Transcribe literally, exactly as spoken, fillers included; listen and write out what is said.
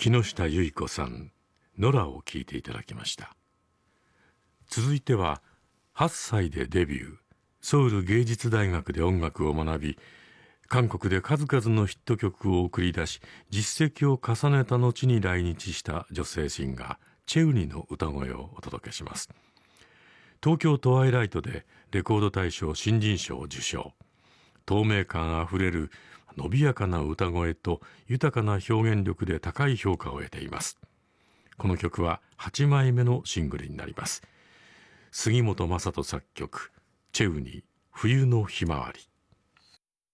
木下ゆい子さん、ノラを聴いていただきました。続いてははっさいでデビュー、ソウル芸術大学で音楽を学び、韓国で数々のヒット曲を送り出し、実績を重ねた後に来日した女性シンガーチェウニの歌声をお届けします。東京トワイライトでレコード大賞新人賞を受賞。透明感あふれる伸びやかな歌声と豊かな表現力で高い評価を得ています。この曲ははちまいめのシングルになります。杉本雅人作曲、チェウニ冬のひまわり。